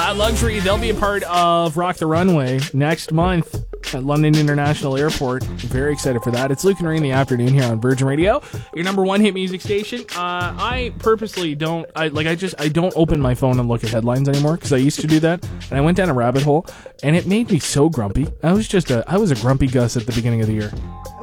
Bad Luxury, they'll be a part of Rock the Runway next month at London International Airport. Very excited for that. It's Luke and Ray in the afternoon here on Virgin Radio, your number one hit music station. I purposely don't open my phone and look at headlines anymore because I used to do that, and I went down a rabbit hole, and it made me so grumpy. I was a grumpy Gus at the beginning of the year.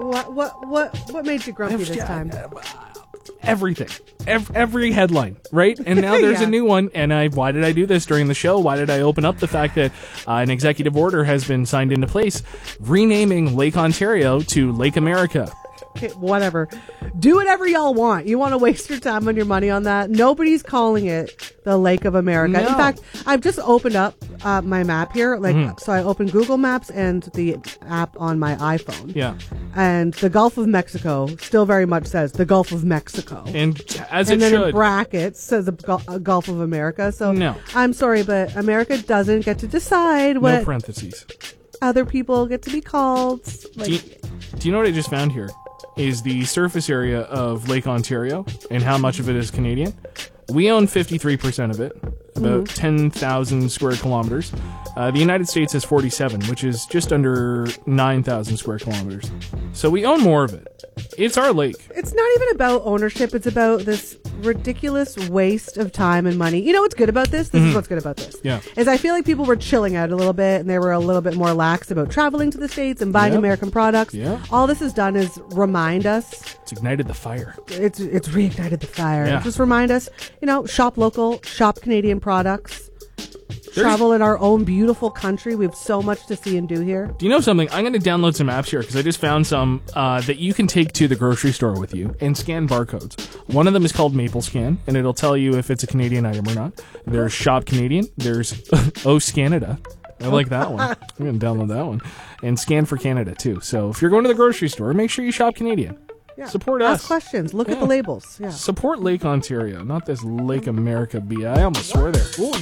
What made you grumpy this time? Everything. Every headline, right? And now there's a new one, and why did I do this during the show? Why did I open up the fact that an executive order has been signed into place renaming Lake Ontario to Lake America? Okay, whatever. Do whatever y'all want. You want to waste your time and your money on that? Nobody's calling it the Lake of America. No. In fact, I've just opened up my map here. So I opened Google Maps and the app on my iPhone. Yeah. And the Gulf of Mexico still very much says the Gulf of Mexico. And as and it then should. in brackets says the Gulf of America. So No. I'm sorry, but America doesn't get to decide what No parentheses. other people get to be called. Do you know what I just found here? Is the surface area of Lake Ontario and how much of it is Canadian. We own 53% of it, about 10,000 square kilometers. The United States has 47, which is just under 9,000 square kilometers. So we own more of it. It's our lake. It's not even about ownership. It's about this ridiculous waste of time and money. You know what's good about this? This is what's good about this. Yeah. Is I feel like people were chilling out a little bit and they were a little bit more lax about traveling to the States and buying American products. Yeah. All this has done is remind us. It's ignited the fire. It's reignited the fire. Yeah. Just remind us, shop local, shop Canadian products. Travel in our own beautiful country. We have so much to see and do here. Do you know something? I'm going to download some apps here because I just found some that you can take to the grocery store with you and scan barcodes. One of them is called Maple Scan, and it'll tell you if it's a Canadian item or not. There's Shop Canadian. There's Scanada. I like that one. I'm going to download that one. And Scan for Canada, too. So if you're going to the grocery store, make sure you shop Canadian. Yeah. Support us. Ask questions. Look at the labels. Yeah. Support Lake Ontario, not this Lake America BI. I almost swore there. Ooh,